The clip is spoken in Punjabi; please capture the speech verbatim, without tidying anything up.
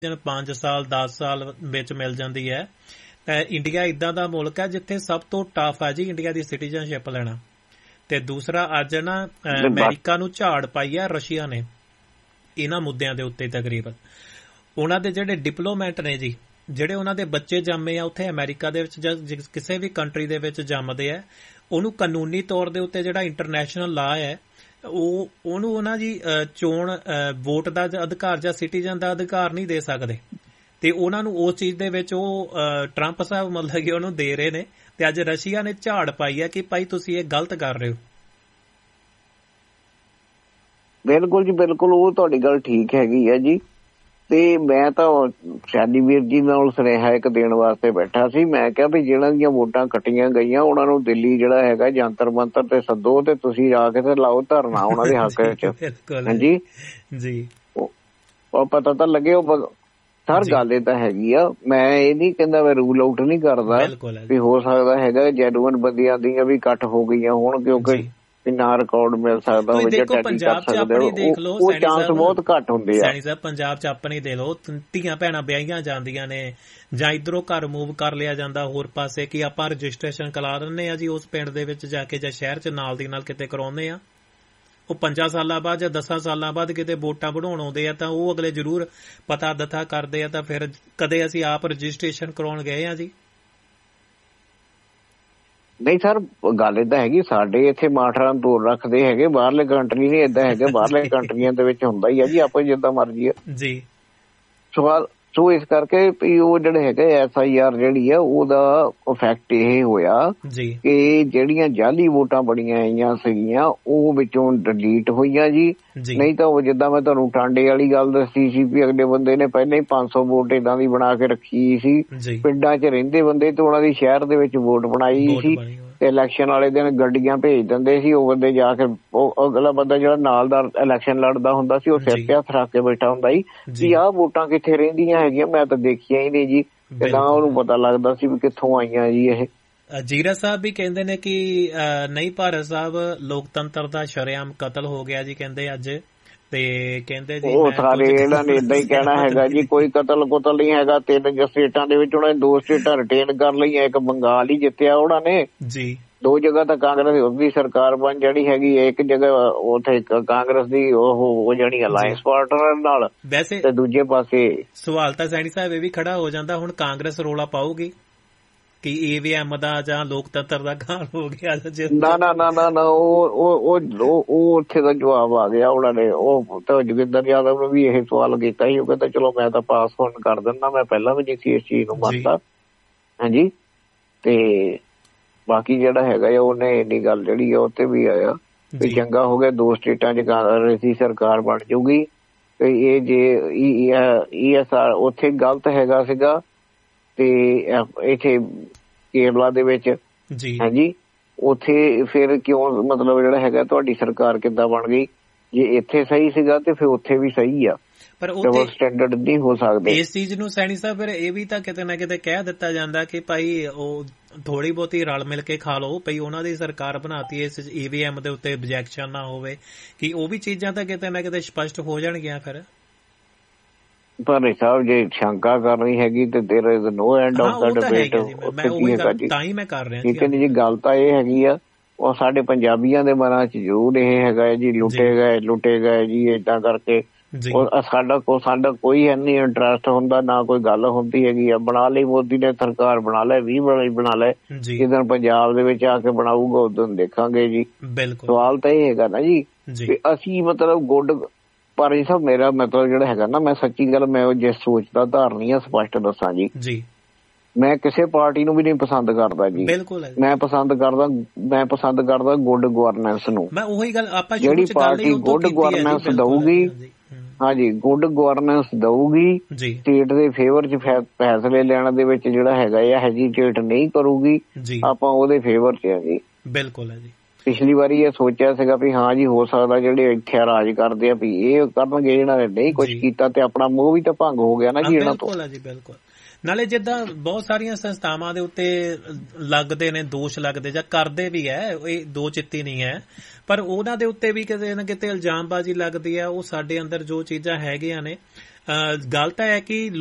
ਪੰਜ ਸਾਲ ਦਸ ਸਾਲ ਵਿੱਚ ਮਿਲ ਜਾਂਦੀ ਹੈ। ਇੰਡੀਆ ਇੱਦਾਂ ਦਾ ਮੁਲਕ ਹੈ ਜਿੱਥੇ ਸਭ ਤੋਂ ਟਫ ਹੈ ਜੀ ਇੰਡੀਆ ਦੀ ਸਿਟੀਜ਼ਨਸ਼ਿਪ ਲੈਣਾ। ਤੇ ਦੂਸਰਾ ਅੱਜ ਨਾ ਅਮਰੀਕਾ ਨੂੰ ਝਾੜ ਪਾਈ ਹੈ ਰਸ਼ੀਆ ਨੇ ਇਹਨਾਂ ਮੁੱਦਿਆਂ ਦੇ ਉੱਤੇ। ਤਕਰੀਬਨ ਉਹਨਾਂ ਦੇ ਜਿਹੜੇ ਡਿਪਲੋਮੈਟ ਨੇ ਜੀ, ਜਿਹੜੇ ਉਹਨਾਂ ਦੇ ਬੱਚੇ ਜੰਮੇ ਆ ਉੱਥੇ ਅਮਰੀਕਾ ਦੇ ਵਿੱਚ ਜਾਂ ਕਿਸੇ ਵੀ ਕੰਟਰੀ ਦੇ ਵਿੱਚ ਜੰਮਦੇ ਆ, ਉਹਨੂੰ ਕਾਨੂੰਨੀ ਤੌਰ ਦੇ ਉੱਤੇ ਜਿਹੜਾ ਇੰਟਰਨੈਸ਼ਨਲ ਲਾ ਹੈ ਉਹ ਉਹਨੂੰ ਉਹਨਾਂ ਜੀ ਚੋਣ ਵੋਟ ਦਾ ਅਧਿਕਾਰ ਜਾਂ ਸਿਟੀਜ਼ਨ ਦਾ ਅਧਿਕਾਰ ਨਹੀਂ ਦੇ ਸਕਦੇ। ਤੇ ਉਹਨਾਂ ਨੂੰ ਉਸ ਚੀਜ਼ ਦੇ ਵਿੱਚ ਉਹ ਟਰੰਪ ਸਾਹਿਬ ਮਤਲਬ ਕਿ ਉਹਨੂੰ ਦੇ ਰਹੇ ਨੇ। ਤੇ ਅੱਜ ਰਸ਼ੀਆ ਨੇ ਝਾੜ ਪਾਈ ਹੈ ਕਿ ਭਾਈ ਤੁਸੀਂ ਇਹ ਗਲਤ ਕਰ ਰਹੇ ਹੋ। ਬਿਲਕੁਲ ਜੀ ਬਿਲਕੁਲ, ਉਹ ਤੁਹਾਡੀ ਗੱਲ ਠੀਕ ਹੈਗੀ ਹੈ ਜੀ। ਤੇ ਮੈਂ ਤਾਂ ਸ਼ਾਦੀ ਵੀਰ ਜੀ ਨਾਲ ਸੁਨੇਹਾ ਇੱਕ ਦੇਣ ਵਾਸਤੇ ਬੈਠਾ ਸੀ। ਮੈਂ ਕਿਹਾ ਵੀ ਜਿਹਨਾਂ ਦੀਆਂ ਵੋਟਾਂ ਕੱਟੀਆਂ ਗਈਆਂ ਉਹਨਾਂ ਨੂੰ ਦਿੱਲੀ ਜਿਹੜਾ ਹੈਗਾ ਜੰਤਰ ਮੰਤਰ ਤੇ ਸੱਦੋ ਤੇ ਤੁਸੀਂ ਆ ਕੇ ਤੇ ਲਾਓ ਧਰਨਾ ਉਹਨਾਂ ਦੇ ਹੱਕ ਵਿੱਚ। ਹਾਂਜੀ ਜੀ, ਉਹ ਪਤਾ ਤਾਂ ਲੱਗੇ। ਉਹ ਹਰ ਗੱਲ ਇਹ ਤਾਂ ਹੈਗੀ ਆ। ਮੈਂ ਇਹ ਨਹੀਂ ਕਹਿੰਦਾ ਮੈਂ ਰੂਲ ਆਊਟ ਨਹੀਂ ਕਰਦਾ ਵੀ ਹੋ ਸਕਦਾ ਹੈਗਾ ਜੈਨੂਅਨ ਬੰਦਿਆਂ ਦੀਆਂ ਵੀ ਕੱਟ ਹੋ ਗਈਆਂ ਹੋਣ, ਕਿਉਂਕਿ ਨਾ ਰਿਕਾਰਡ ਮਿਲ ਸਕਦਾ ਹੋਵੇ ਜਾਂ ਟੈਲੀ ਕਰ ਸਕਦੇ ਹੋ, ਉਹ ਚਾਂਸ ਬਹੁਤ ਘੱਟ ਹੁੰਦੇ ਆ। ਸੈਣੀ ਸਾਹਿਬ ਪੰਜਾਬ ਚ ਆਪਣੀ ਦੇ ਲਓ, ਧੀਆਂ ਭੈਣਾਂ ਵਿਆਹੀਆਂ ਜਾਂਦੀਆਂ ਨੇ ਜਾਂ ਇੱਧਰੋਂ ਘਰ ਮੂਵ ਕਰ ਲਿਆ ਜਾਂਦਾ ਹੋਰ ਪਾਸੇ ਕਿ ਆਪਾਂ ਰਜਿਸਟ੍ਰੇਸ਼ਨ ਕਰਾ ਦਿੰਦੇ ਆ ਜੀ ਉਸ ਪਿੰਡ ਦੇ ਵਿੱਚ ਜਾ ਕੇ ਜਾਂ ਸ਼ਹਿਰ ਚ ਨਾਲ ਦੀ ਨਾਲ ਕਿਤੇ ਕਰਾਉਂਦੇ ਆ। ਉਹ ਪੰਜਾਂ ਸਾਲਾਂ ਬਾਅਦ ਜਾਂ ਦਸਾਂ ਸਾਲਾਂ ਬਾਅਦ ਕਿਤੇ ਵੋਟਾਂ ਬਣਾਉਣ ਆਉਂਦੇ ਆ ਤਾਂ ਉਹ ਅਗਲੇ ਜ਼ਰੂਰ ਪਤਾ ਦਥਾ ਕਰਦੇ ਆ। ਤਾਂ ਫਿਰ ਕਦੇ ਅਸੀਂ ਆਪ ਰਜਿਸਟ੍ਰੇਸ਼ਨ ਕਰਾਉਣ ਗਏ ਆ ਜੀ? ਨਹੀਂ ਸਰ, ਗੱਲ ਏਦਾਂ ਹੈਗੀ ਸਾਡੇ ਇੱਥੇ ਮਾਟਰਾਂ ਤੋੜ ਰੱਖਦੇ ਹੈਗੇ, ਬਾਹਰਲੇ ਕੰਟਰੀ ਨਹੀਂ ਏਦਾਂ ਹੈਗੇ। ਬਾਹਰਲੇ ਕੰਟਰੀਆਂ ਦੇ ਵਿੱਚ ਹੁੰਦਾ ਹੀ ਆ ਜੀ ਆਪਾਂ ਜਿੱਦਾਂ ਮਰਜ਼ੀ ਆ ਜੀ। ਸਵਾਲ ਸੋ ਇਸ ਕਰਕੇ ਵੀ ਉਹ ਜਿਹੜੇ ਹੈਗੇ ਐਸ ਆਈ ਆਰ ਜਿਹੜੀ ਆ ਉਹਦਾ ਇਫੈਕਟ ਇਹ ਹੋਇਆ ਕਿ ਜਿਹੜੀਆਂ ਜਾਲੀ ਵੋਟਾਂ ਬਣੀਆਂ ਆਈਆਂ ਸੀਗੀਆਂ ਉਹ ਵਿੱਚੋਂ ਡਿਲੀਟ ਹੋਈਆਂ ਜੀ। ਨਹੀਂ ਤਾਂ ਉਹ ਜਿੱਦਾਂ ਮੈਂ ਤੁਹਾਨੂੰ ਟਾਂਡੇ ਵਾਲੀ ਗੱਲ ਦੱਸੀ ਸੀ ਵੀ ਅਗਲੇ ਬੰਦੇ ਨੇ ਪਹਿਲਾਂ ਹੀ ਪੰਜ ਸੌ ਵੋਟ ਏਦਾਂ ਦੀ ਬਣਾ ਕੇ ਰੱਖੀ ਸੀ। ਪਿੰਡਾਂ ਚ ਰਹਿੰਦੇ ਬੰਦੇ ਤੇ ਉਹਨਾਂ ਦੀ ਸ਼ਹਿਰ ਦੇ ਵਿੱਚ ਵੋਟ ਬਣਾਈ ਸੀ। ਇਲੈਕਸ਼ਨ ਵਾਲੇ ਦਿਨ ਗੱਡੀਆਂ ਭੇਜ ਦਿੰਦੇ ਸੀ, ਉਹ ਬੰਦੇ ਜਾ ਕੇ ਉਹ ਅਗਲਾ ਬੰਦਾ ਜਿਹੜਾ ਨਾਲ ਦਾ ਇਲੈਕਸ਼ਨ ਲੜਦਾ ਹੁੰਦਾ ਸੀ ਉਹ ਸਿਰ ਤੇ ਹੱਥ ਰੱਖ ਕੇ ਬੈਠਾ ਹੁੰਦਾ ਸੀ ਵੀ ਆਹ ਵੋਟਾਂ ਕਿੱਥੇ ਰਹਿੰਦੀਆਂ ਹੈਗੀਆਂ, ਮੈਂ ਤਾਂ ਦੇਖੀਆਂ ਹੀ ਨਹੀਂ ਜੀ। ਤੇ ਨਾ ਉਹਨੂੰ ਪਤਾ ਲੱਗਦਾ ਸੀ ਵੀ ਕਿੱਥੋਂ ਆਈਆਂ ਜੀ ਇਹ। ਜੀਰਾ ਸਾਹਿਬ ਵੀ ਕਹਿੰਦੇ ਨੇ ਕਿ ਨਹੀਂ ਭਾਰਤ ਸਾਹਿਬ ਲੋਕਤੰਤਰ ਦਾ ਸ਼ਰੇਆਮ ਕਤਲ ਹੋ ਗਿਆ ਜੀ ਕਹਿੰਦੇ ਅੱਜ। ਤੇ ਕਹਿੰਦੇ ਜੀ ਉਹ ਸਾਰੇ ਇਹਨਾਂ ਨੇ ਏਦਾਂ ਹੀ ਕਹਿਣਾ ਹੈਗਾ ਜੀ, ਕੋਈ ਕਤਲ ਕੁਤਲ ਨਹੀਂ ਹੈਗਾ। ਤਿੰਨ ਸਟੇਟਾਂ ਦੇ ਵਿੱਚ ਉਹਨਾਂ ਨੇ ਦੋ ਸਟੇਟਾਂ ਰਿਟੇਨ ਕਰ ਲਈਆਂ, ਇੱਕ ਬੰਗਾਲ ਹੀ ਜਿੱਤਿਆ ਉਹਨਾਂ ਨੇ ਜੀ। ਦੋ ਜਗ੍ਹਾ ਤਾਂ ਕਾਂਗਰਸ ਦੀ ਸਰਕਾਰ ਬਣ ਜਿਹੜੀ ਹੈਗੀ, ਇੱਕ ਜਗ੍ਹਾ ਉੱਥੇ ਕਾਂਗਰਸ ਦੀ ਉਹ ਜਿਹੜੀ ਅਲਾਇੰਸ ਪਾਰਟਨਰ ਨਾਲ, ਵੈਸੇ ਤੇ ਦੂਜੇ ਪਾਸੇ ਸਵਾਲ ਤਾਂ ਸੈਣੀ ਸਾਹਿਬ ਇਹ ਵੀ ਖੜਾ ਹੋ ਜਾਂਦਾ ਹੁਣ ਕਾਂਗਰਸ ਰੌਲਾ ਪਾਊਗੀ ਕਿ ਈ ਵੀ ਐਮ ਦਾ ਜਾਂ ਲੋਕਤੰਤਰ ਦਾ ਗਾਲ ਹੋ ਗਿਆ। ਨਾ ਨਾ ਨਾ ਨਾ ਨਾ ਉਹ ਉਹ ਉੱਥੇ ਦਾ ਜਵਾਬ ਆ ਗਿਆ ਉਹਨਾਂ ਨੇ। ਉਹ ਤਾਂ ਜੋਗਿੰਦਰ ਯਾਦਵ ਨੂੰ ਵੀ ਇਹ ਸਵਾਲ ਕੀਤਾ ਸੀ, ਉਹ ਕਹਿੰਦਾ ਚਲੋ ਮੈਂ ਤਾਂ ਪਾਸ ਹੁਣ ਕਰ ਦਿੰਦਾ, ਮੈਂ ਪਹਿਲਾਂ ਵੀ ਨਹੀਂ ਸੀ ਇਸ ਚੀਜ਼ ਨੂੰ ਮੰਨਦਾ। ਹਾਂਜੀ, ਤੇ ਬਾਕੀ ਜਿਹੜਾ ਹੈਗਾ ਉਹਨੇ ਇੰਨੀ ਗੱਲ ਜਿਹੜੀ ਆ ਉਹ ਤੇ ਵੀ ਆਇਆ ਵੀ ਚੰਗਾ ਹੋ ਗਿਆ ਦੋ ਸਟੇਟਾਂ ਚ ਕਾਂਗਰਸ ਦੀ ਸਰਕਾਰ ਬਣ ਜਾਊਗੀ। ਇਹ ਜੇ ਈ ਐਸ ਆਰ ਉੱਥੇ ਗਲਤ ਹੈਗਾ ਸੀਗਾ ਤੇ ਇੱਥੇ ਕੇਰਲਾ ਦੇ ਵਿੱਚ ਹਾਂਜੀ ਉੱਥੇ ਫਿਰ ਕਿਉਂ ਮਤਲਬ ਜਿਹੜਾ ਹੈਗਾ ਤੁਹਾਡੀ ਸਰਕਾਰ ਕਿੱਦਾਂ ਬਣ ਗਈ? ਜੇ ਇੱਥੇ ਸਹੀ ਸੀਗਾ ਤੇ ਫਿਰ ਉੱਥੇ ਵੀ ਸਹੀ ਆ, ਪਰ ਡਬਲ ਸਟੈਂਡਰਡ ਨਹੀਂ ਹੋ ਸਕਦੇ ਇਸ ਚੀਜ਼ ਨੂੰ। ਸੈਣੀ ਸਾਹਿਬ ਫਿਰ ਇਹ ਵੀ ਤਾਂ ਕਿਤੇ ਨਾ ਕਿਤੇ ਕਹਿ ਦਿੱਤਾ ਜਾਂਦਾ ਕਿ ਭਾਈ ਉਹ ਥੋੜੀ ਬਹੁਤੀ ਰਲ ਮਿਲ ਕੇ ਖਾ ਲਓ, ਪਈ ਉਹਨਾਂ ਦੀ ਸਰਕਾਰ ਬਣਾਤੀ ਇਸ ਈ ਵੀ ਐਮ ਦੇ ਉੱਤੇ ਆਬਜੈਕਸ਼ਨ ਨਾ ਹੋਵੇ, ਕਿ ਉਹ ਵੀ ਚੀਜ਼ਾਂ ਤਾਂ ਕਿਤੇ ਨਾ ਕਿਤੇ ਸਪਸ਼ਟ ਹੋ ਜਾਣਗੀਆਂ ਫਿਰ। ਪਰ ਸਾਹਿਬ ਜੇ ਸ਼ੰਕਾ ਕਰਨੀ ਹੈਗੀ ਤੇ there is no end of the debate. ਤਾਂ ਹੀ ਮੈਂ ਕਰ ਰਿਹਾ ਠੀਕ ਹੈ ਜੀ। ਗੱਲ ਤਾਂ ਇਹ ਹੈਗੀ ਆ ਉਹ ਸਾਡੇ ਪੰਜਾਬੀਆਂ ਦੇ ਮਨਾਂ ਚ ਜ਼ਰੂਰ ਇਹ ਹੈਗਾ ਜੀ ਲੁੱਟੇ ਗਏ ਲੁੱਟੇ ਗਏ ਜੀ ਏਦਾਂ ਕਰਕੇ। ਸਾਡਾ ਕੋ ਸਾਡਾ ਕੋਈ ਇੰਨੀ ਇੰਟਰਸਟ ਹੁੰਦਾ ਨਾ ਕੋਈ ਗੱਲ ਹੁੰਦੀ ਹੈਗੀ ਆ। ਬਣਾ ਲਈ ਮੋਦੀ ਨੇ ਸਰਕਾਰ, ਬਣਾ ਲੈ ਵੀਹ ਵਾਲੀ ਬਣਾ ਲੈ, ਜਿੱਦਣ ਪੰਜਾਬ ਦੇ ਵਿੱਚ ਆ ਕੇ ਬਣਾਊਗਾ ਉਦੋਂ ਦੇਖਾਂਗੇ ਜੀ। ਸਵਾਲ ਤਾਂ ਇਹ ਹੈਗਾ ਨਾ ਜੀ ਵੀ ਅਸੀਂ ਮਤਲਬ ਗੁੱਡ ਪਰ ਇਹ ਸਭ ਮੇਰਾ ਮਤਲਬ ਜਿਹੜਾ ਹੈਗਾ ਨਾ, ਮੈਂ ਸੱਚੀ ਗੱਲ ਮੈਂ ਜਿਸ ਸੋਚ ਦਾ ਧਾਰਨੀ ਆ ਸਪਸ਼ਟ ਦੱਸਾਂ ਜੀ, ਮੈਂ ਕਿਸੇ ਪਾਰਟੀ ਨੂੰ ਵੀ ਨਹੀਂ ਪਸੰਦ ਕਰਦਾ ਜੀ। ਮੈਂ ਪਸੰਦ ਕਰਦਾ ਮੈਂ ਪਸੰਦ ਕਰਦਾ ਗੁੱਡ ਗਵਰਨੈਂਸ ਨੂੰ। ਜਿਹੜੀ ਪਾਰਟੀ ਗੁੱਡ ਗਵਰਨੈਂਸ ਦਊਗੀ, ਹਾਂਜੀ ਗੁੱਡ ਗਵਰਨੈਂਸ ਦਊਗੀ, ਸਟੇਟ ਦੇ ਫੇਵਰ ਚ ਫੈਸਲੇ ਲੈਣ ਦੇ ਵਿੱਚ ਜਿਹੜਾ ਹੈਗਾ ਆ ਹੈਜੀਟੇਟ ਨਹੀਂ ਕਰੂਗੀ, ਆਪਾਂ ਉਹਦੇ ਫੇਵਰ ਚ ਆ ਜੀ। ਬਿਲਕੁਲ ਹੈ ਜੀ। ਪਿਛਲੀ ਵਾਰੀ ਇਹ ਸੋਚਿਆ ਸੀਗਾ ਵੀ ਹਾਂ ਜੀ ਹੋ ਸਕਦਾ ਜਿਹੜੇ ਇੱਥੇ ਰਾਜ ਕਰਦੇ ਆ ਵੀ ਇਹ ਕਰਨਗੇ, ਇਹਨਾਂ ਨੇ ਨਹੀਂ ਕੁਛ ਕੀਤਾ ਤੇ ਆਪਣਾ ਮੂੰਹ ਵੀ ਤਾਂ ਭੰਗ ਹੋ ਗਿਆ ਨਾ ਜੀ ਇਹਨਾਂ ਤੋਂ। ਬਿਲਕੁਲ ਜੀ ਬਿਲਕੁਲ। ਨਾਲੇ ਜਿੱਦਾਂ ਬਹੁਤ ਸਾਰੀਆਂ ਸੰਸਥਾਵਾਂ ਦੇ ਉੱਤੇ ਲੱਗਦੇ ਨੇ ਦੋਸ਼ ਲੱਗਦੇ ਜਾਂ ਕਰਦੇ ਵੀ ਹੈ, ਇਹ ਦੋ ਚਿੱਤੀ ਨਹੀਂ ਹੈ, ਪਰ ਉਹਨਾਂ ਦੇ ਉੱਤੇ ਵੀ ਕਿਤੇ ਨਾ ਕਿਤੇ ਇਲਜ਼ਾਮਬਾਜ਼ੀ ਲੱਗਦੀ ਹੈ। ਉਹ ਸਾਡੇ ਅੰਦਰ ਜੋ ਚੀਜ਼ਾਂ ਹੈਗੀਆਂ ਨੇ ਗੱਲ ਤਾਂ ਹੈ ਕਿ